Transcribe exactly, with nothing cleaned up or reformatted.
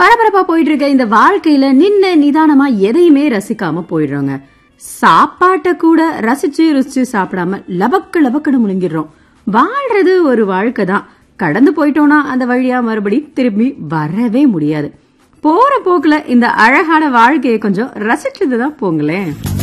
பரபரப்பா போயிட்டு இருக்க இந்த வாழ்க்கையில நின்ன நிதானமா எதையுமே ரசிக்காம போயிடுறோங்க. சாப்பாட்டை கூட ரசிச்சு ருசிச்சு சாப்பிடாம லபக்கு லபக்குன்னு முழுங்கிடுறோம். வாழ்றது ஒரு வாழ்க்கை தான். கடந்து போயிட்டோம்னா அந்த வழியா மறுபடி திரும்பி வரவே முடியாது. போற போக்குல இந்த அழகான வாழ்க்கையை கொஞ்சம் ரசிச்சதுதான் போங்களேன்.